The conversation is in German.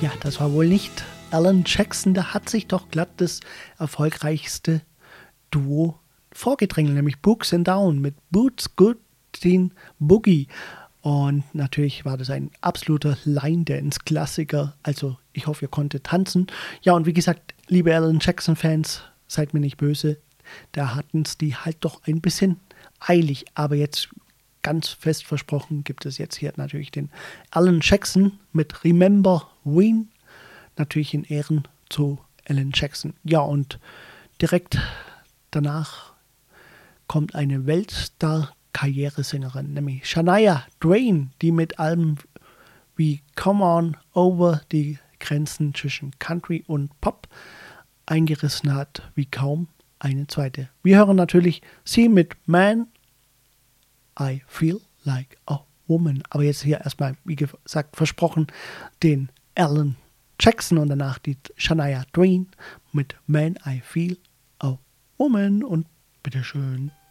Ja, das war wohl nicht Alan Jackson. Da hat sich doch glatt das erfolgreichste Duo vorgedrängelt, nämlich Books and Down mit Boots Good Teen Boogie. Und natürlich war das ein absoluter Line-Dance-Klassiker. Also ich hoffe, ihr konntet tanzen. Ja, und wie gesagt, liebe Alan Jackson-Fans, seid mir nicht böse. Da hatten es die halt doch ein bisschen eilig. Aber jetzt ganz fest versprochen gibt es jetzt hier natürlich den Alan Jackson mit Remember Ween. Natürlich in Ehren zu Alan Jackson. Ja, und direkt danach kommt eine Weltstar-Karrieresängerin, nämlich Shania Twain, die mit Alben wie Come On Over die Grenzen zwischen Country und Pop eingerissen hat, wie kaum eine zweite. Wir hören natürlich sie mit Man, I Feel Like a Woman. Aber jetzt hier erstmal, wie gesagt, versprochen, den Alan Jackson und danach die Shania Twain mit Man, I Feel a Woman. Und bitteschön.